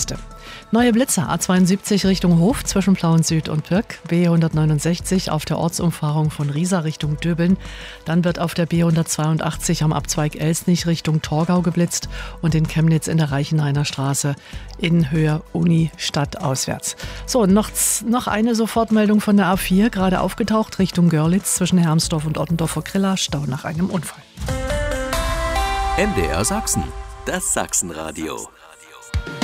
Küste. Neue Blitzer, A72 Richtung Hof zwischen Plauen Süd und Pirk, B169 auf der Ortsumfahrung von Riesa Richtung Döbeln. Dann wird auf der B182 am Abzweig Elsnich Richtung Torgau geblitzt und in Chemnitz in der Reichenhainer Straße in Höhe Uni Stadt auswärts. So, noch eine Sofortmeldung von der A4, gerade aufgetaucht Richtung Görlitz zwischen Hermsdorf und Ottendorf vor Grilla, Stau nach einem Unfall. MDR Sachsen, das Sachsenradio.